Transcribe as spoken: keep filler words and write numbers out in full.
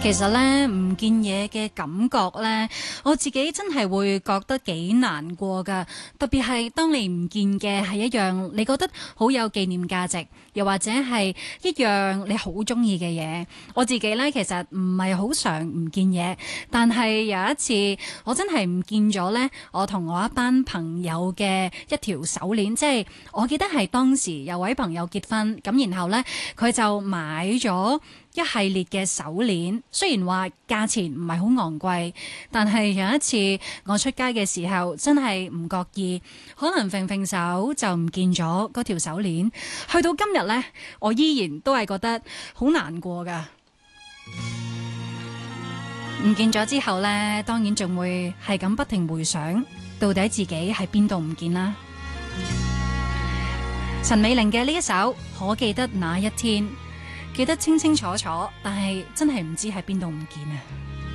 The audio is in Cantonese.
其實咧唔見嘢嘅感覺咧，我自己真係會覺得幾難過噶。特別係當你唔見嘅係一樣你覺得好有紀念價值，又或者係一樣你好中意嘅嘢。我自己咧其實唔係好常唔見嘢，但係有一次我真係唔見咗咧，我同我一班朋友嘅一條手鏈，即係我記得係當時有位朋友結婚，咁然後咧佢就買咗一系列嘅手鏈，雖然話價錢唔係好昂貴，但係有一次我出街嘅時候，真係唔覺意，可能揈揈手就唔見咗嗰條手鏈。去到今日呢，我依然都係覺得好難過㗎。唔見咗之後呢，當然仲會係咁不停回想，到底自己喺邊度唔見啦。陳美玲嘅呢一首《可記得那一天》，記得清清楚楚，但係真係唔知喺邊度唔見啊！